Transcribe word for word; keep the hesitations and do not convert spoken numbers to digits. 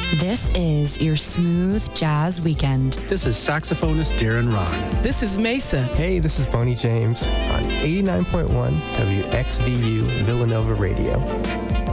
This is your smooth jazz weekend. This is saxophonist Darren Ron. This is Mesa. Hey, this is Boney James on eighty-nine point one W X V U Villanova Radio.